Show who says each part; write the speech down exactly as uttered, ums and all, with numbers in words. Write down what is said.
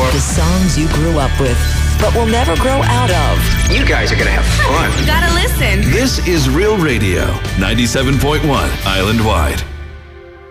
Speaker 1: The songs you grew up with, but will never grow out of.
Speaker 2: You guys are going to have fun.
Speaker 3: Gotta listen.
Speaker 4: This is Real Radio, ninety-seven point one Island Wide.